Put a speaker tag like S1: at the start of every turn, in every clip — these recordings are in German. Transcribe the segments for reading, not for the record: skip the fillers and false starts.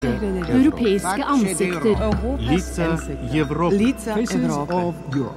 S1: Europeiska ansikter.
S2: Лица Европы.
S3: Faces of Europe.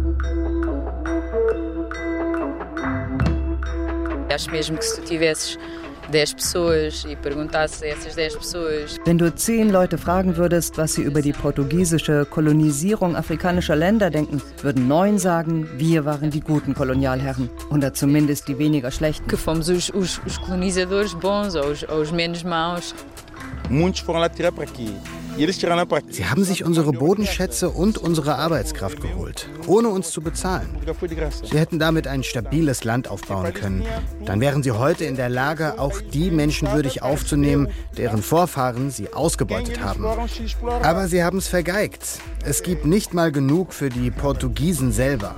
S4: Acho mesmo que se tu tivesses 10 pessoas e perguntasses a essas 10 pessoas.
S5: Wenn du 10 Leute fragen würdest, was sie über die portugiesische Kolonisierung afrikanischer Länder denken, würden 9 sagen, wir waren die guten Kolonialherren. Oder zumindest die weniger schlechten.
S4: Que fomos os colonizadores bons ou os menos maus.
S2: Muitos foram lá tirar para aqui.
S6: Sie haben sich unsere Bodenschätze und unsere Arbeitskraft geholt, ohne uns zu bezahlen. Sie hätten damit ein stabiles Land aufbauen können. Dann wären sie heute in der Lage, auch die Menschen würdig aufzunehmen, deren Vorfahren sie ausgebeutet haben. Aber sie haben es vergeigt. Es gibt nicht mal genug für die Portugiesen selber.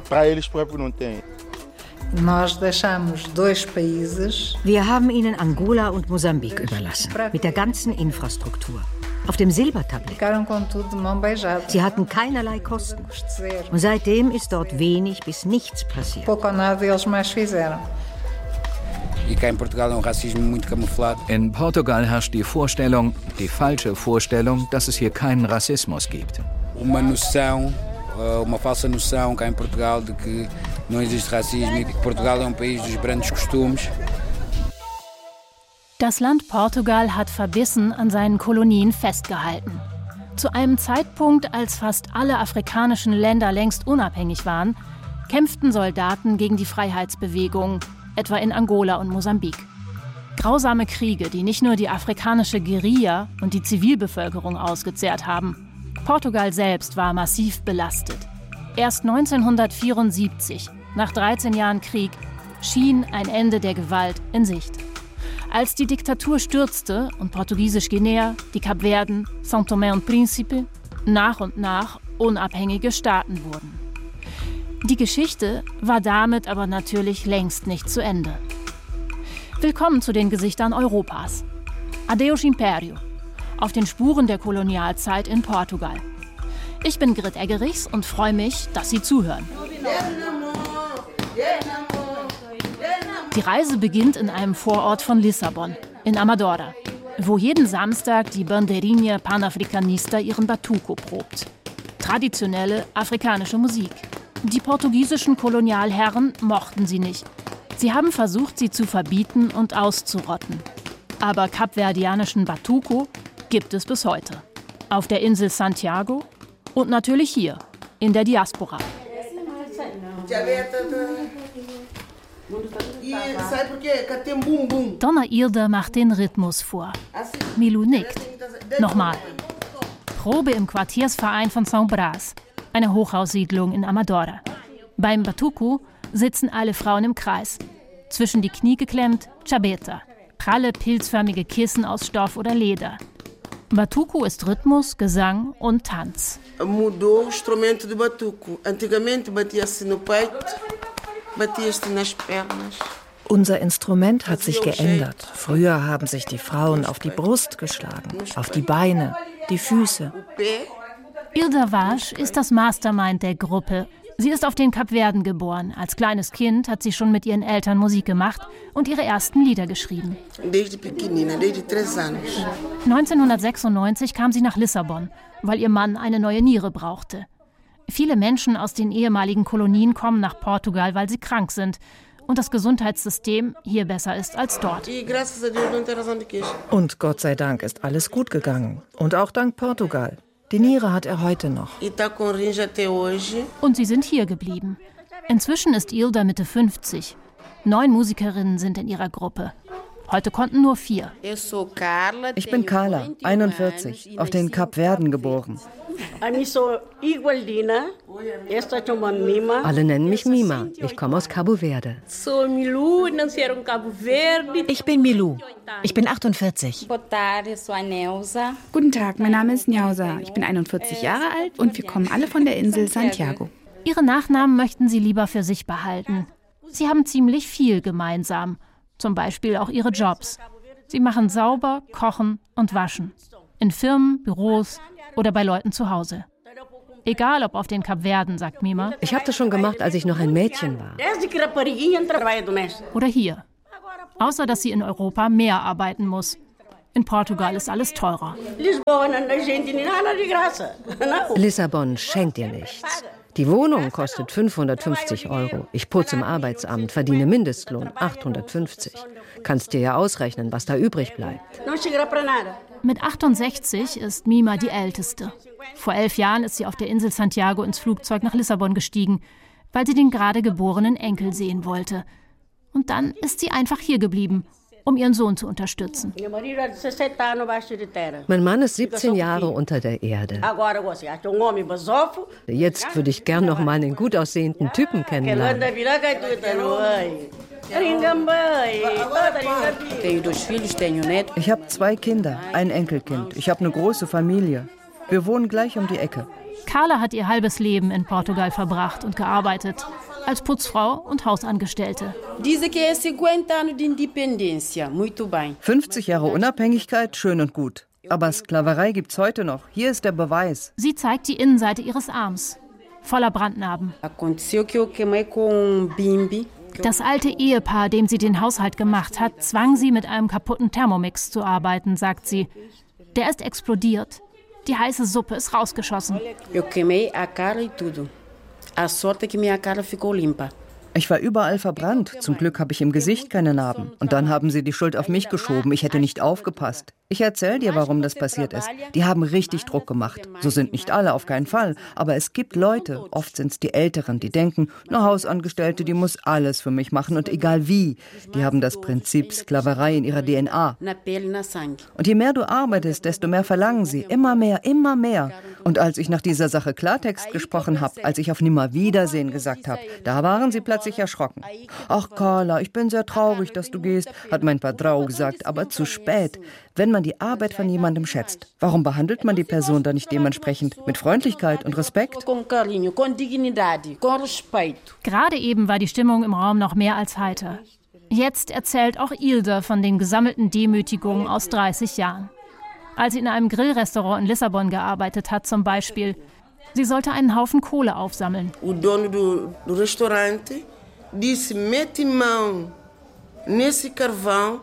S1: Wir haben ihnen Angola und Mosambik überlassen, mit der ganzen Infrastruktur. Auf dem Silbertablett. Sie hatten keinerlei Kosten. Und seitdem ist dort wenig bis nichts passiert.
S7: In Portugal herrscht die Vorstellung, die falsche Vorstellung, dass es hier keinen Rassismus gibt.
S8: Uma falsa noção cá em Portugal de que não existe racismo e que Portugal é país dos grandes costumes.
S9: Das Land Portugal hat verbissen an seinen Kolonien festgehalten. Zu einem Zeitpunkt, als fast alle afrikanischen Länder längst unabhängig waren, kämpften Soldaten gegen die Freiheitsbewegung, etwa in Angola und Mosambik. Grausame Kriege, die nicht nur die afrikanische Guerilla und die Zivilbevölkerung ausgezehrt haben. Portugal selbst war massiv belastet. Erst 1974, nach 13 Jahren Krieg, schien ein Ende der Gewalt in Sicht. Als die Diktatur stürzte und Portugiesisch-Guinea, die Kapverden, São Tomé und Príncipe nach und nach unabhängige Staaten wurden. Die Geschichte war damit aber natürlich längst nicht zu Ende. Willkommen zu den Gesichtern Europas. Adeus Império, auf den Spuren der Kolonialzeit in Portugal. Ich bin Grit Eggerichs und freue mich, dass Sie zuhören. Die Reise beginnt in einem Vorort von Lissabon, in Amadora, wo jeden Samstag die Bandeirinha Panafricanista ihren Batuco probt. Traditionelle afrikanische Musik. Die portugiesischen Kolonialherren mochten sie nicht. Sie haben versucht, sie zu verbieten und auszurotten. Aber kapverdianischen Batuco gibt es bis heute. Auf der Insel Santiago und natürlich hier, in der Diaspora. Donna Irda macht den Rhythmus vor. Milou nickt. Nochmal. Probe im Quartiersverein von São Brás, eine Hochhaussiedlung in Amadora. Beim Batuco sitzen alle Frauen im Kreis. Zwischen die Knie geklemmt, Chabeta. Pralle, pilzförmige Kissen aus Stoff oder Leder. Batuco ist Rhythmus, Gesang und Tanz.
S10: Mudou o instrumento do batuco. Antigamente batia-se no peito, batia-se nas pernas.
S11: Unser Instrument hat sich geändert. Früher haben sich die Frauen auf die Brust geschlagen, auf die Beine, die Füße.
S9: Irda Vaz ist das Mastermind der Gruppe. Sie ist auf den Kapverden geboren. Als kleines Kind hat sie schon mit ihren Eltern Musik gemacht und ihre ersten Lieder geschrieben. 1996 kam sie nach Lissabon, weil ihr Mann eine neue Niere brauchte. Viele Menschen aus den ehemaligen Kolonien kommen nach Portugal, weil sie krank sind und das Gesundheitssystem hier besser ist als dort.
S11: Und Gott sei Dank ist alles gut gegangen. Und auch dank Portugal. Die Niere hat er heute noch.
S9: Und sie sind hier geblieben. Inzwischen ist Irda Mitte 50. 9 Musikerinnen sind in ihrer Gruppe. Heute konnten nur 4.
S5: Ich bin Carla, 41, auf den Kapverden geboren.
S1: Alle nennen mich Mima. Ich komme aus Cabo Verde.
S12: Ich bin Milou. Ich bin 48.
S13: Guten Tag, mein Name ist Njausa. Ich bin 41 Jahre alt und wir kommen alle von der Insel Santiago.
S9: Ihre Nachnamen möchten sie lieber für sich behalten. Sie haben ziemlich viel gemeinsam. Zum Beispiel auch ihre Jobs. Sie machen sauber, kochen und waschen. In Firmen, Büros oder bei Leuten zu Hause. Egal ob auf den Kapverden, sagt Mima.
S1: Ich habe das schon gemacht, als ich noch ein Mädchen war.
S9: Oder hier. Außer dass sie in Europa mehr arbeiten muss. In Portugal ist alles teurer.
S1: Lissabon schenkt dir nichts. Die Wohnung kostet 550 €. Ich putze im Arbeitsamt, verdiene Mindestlohn 850. Kannst dir ja ausrechnen, was da übrig bleibt.
S9: Mit 68 ist Mima die Älteste. Vor 11 Jahren ist sie auf der Insel Santiago ins Flugzeug nach Lissabon gestiegen, weil sie den gerade geborenen Enkel sehen wollte. Und dann ist sie einfach hier geblieben, um ihren Sohn zu unterstützen.
S1: Mein Mann ist 17 Jahre unter der Erde. Jetzt würde ich gern noch mal einen gut aussehenden Typen kennenlernen.
S5: Ich habe 2 Kinder, ein Enkelkind. Ich habe eine große Familie. Wir wohnen gleich um die Ecke.
S9: Carla hat ihr halbes Leben in Portugal verbracht und gearbeitet. Als Putzfrau und Hausangestellte.
S5: 50 Jahre Unabhängigkeit, schön und gut. Aber Sklaverei gibt's heute noch. Hier ist der Beweis.
S9: Sie zeigt die Innenseite ihres Arms. Voller Brandnarben. Das alte Ehepaar, dem sie den Haushalt gemacht hat, zwang sie, mit einem kaputten Thermomix zu arbeiten, sagt sie. Der ist explodiert. Die heiße Suppe ist rausgeschossen.
S5: Ich war überall verbrannt. Zum Glück habe ich im Gesicht keine Narben. Und dann haben sie die Schuld auf mich geschoben. Ich hätte nicht aufgepasst. Ich erzähle dir, warum das passiert ist. Die haben richtig Druck gemacht. So sind nicht alle, auf keinen Fall. Aber es gibt Leute, oft sind es die Älteren, die denken, eine Hausangestellte, die muss alles für mich machen und egal wie. Die haben das Prinzip Sklaverei in ihrer DNA. Und je mehr du arbeitest, desto mehr verlangen sie. Immer mehr, immer mehr. Und als ich nach dieser Sache Klartext gesprochen habe, als ich auf Nimmerwiedersehen gesagt habe, da waren sie plötzlich erschrocken. Ach Carla, ich bin sehr traurig, dass du gehst, hat mein Patrão gesagt, aber zu spät. Wenn man die Arbeit von jemandem schätzt, warum behandelt man die Person dann nicht dementsprechend mit Freundlichkeit und Respekt?
S9: Gerade eben war die Stimmung im Raum noch mehr als heiter. Jetzt erzählt auch Ilda von den gesammelten Demütigungen aus 30 Jahren. Als sie in einem Grillrestaurant in Lissabon gearbeitet hat zum Beispiel, sie sollte einen Haufen Kohle aufsammeln.
S10: O dono do restaurante disse: mete mão nesse carvão.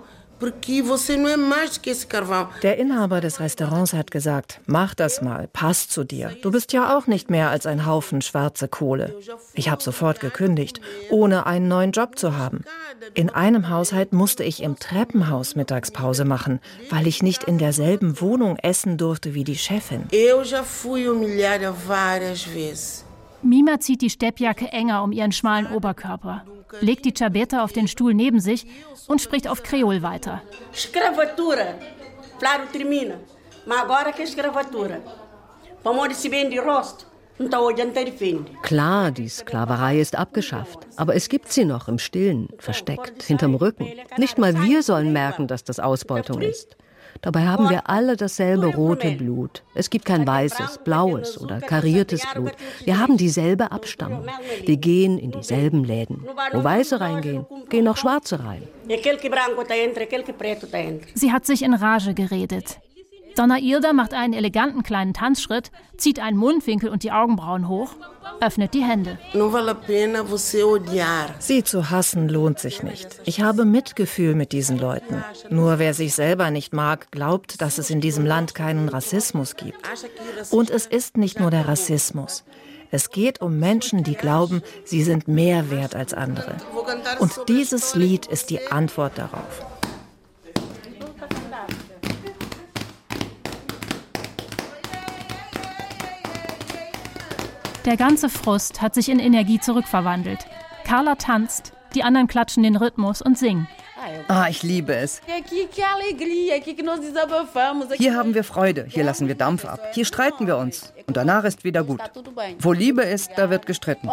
S11: Der Inhaber des Restaurants hat gesagt, mach das mal, passt zu dir. Du bist ja auch nicht mehr als ein Haufen schwarze Kohle. Ich habe sofort gekündigt, ohne einen neuen Job zu haben. In einem Haushalt musste ich im Treppenhaus Mittagspause machen, weil ich nicht in derselben Wohnung essen durfte wie die Chefin.
S9: Mima zieht die Steppjacke enger um ihren schmalen Oberkörper, legt die Chabeta auf den Stuhl neben sich und spricht auf Kreol weiter.
S10: Escravatura, claro, termina. Mas agora que escravatura. Vamos se bem de rosto.
S1: Klar, die Sklaverei ist abgeschafft, aber es gibt sie noch im Stillen, versteckt, hinterm Rücken. Nicht mal wir sollen merken, dass das Ausbeutung ist. Dabei haben wir alle dasselbe rote Blut. Es gibt kein weißes, blaues oder kariertes Blut. Wir haben dieselbe Abstammung. Wir gehen in dieselben Läden. Wo Weiße reingehen, gehen auch Schwarze rein.
S9: Sie hat sich in Rage geredet. Dona Ilda macht einen eleganten kleinen Tanzschritt, zieht einen Mundwinkel und die Augenbrauen hoch, öffnet die Hände.
S11: Sie zu hassen lohnt sich nicht. Ich habe Mitgefühl mit diesen Leuten. Nur wer sich selber nicht mag, glaubt, dass es in diesem Land keinen Rassismus gibt. Und es ist nicht nur der Rassismus. Es geht um Menschen, die glauben, sie sind mehr wert als andere. Und dieses Lied ist die Antwort darauf.
S9: Der ganze Frust hat sich in Energie zurückverwandelt. Carla tanzt, die anderen klatschen den Rhythmus und singen.
S5: Ah, ich liebe es. Hier haben wir Freude, hier lassen wir Dampf ab, hier streiten wir uns und danach ist wieder gut. Wo Liebe ist, da wird gestritten.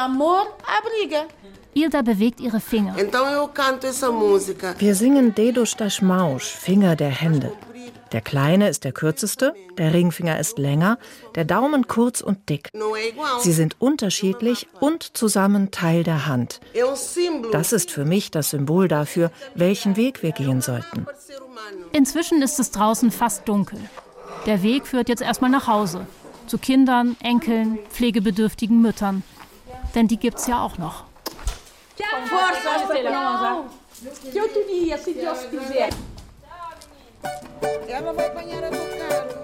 S9: Ilda bewegt ihre Finger.
S11: Wir singen Dedos das Mausch, Finger der Hände. Der kleine ist der kürzeste, der Ringfinger ist länger, der Daumen kurz und dick. Sie sind unterschiedlich und zusammen Teil der Hand. Das ist für mich das Symbol dafür, welchen Weg wir gehen sollten.
S9: Inzwischen ist es draußen fast dunkel. Der Weg führt jetzt erstmal nach Hause. Zu Kindern, Enkeln, pflegebedürftigen Müttern. Denn die gibt's ja auch noch.
S10: Ela vai apanhar a tocar.